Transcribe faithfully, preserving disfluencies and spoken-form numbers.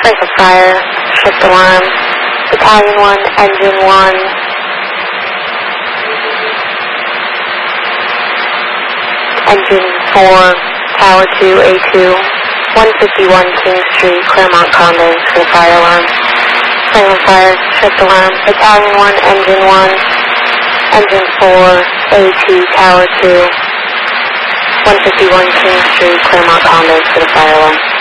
Break of fire, shift alarm, Battalion one, Engine one, Engine four, Tower two, A two, one fifty-one King Street, Claremont Condos for the fire alarm. Break of fire, shift alarm, Battalion one, Engine one, Engine four, A two, Tower two, one fifty-one King Street, Claremont Condos for the fire alarm.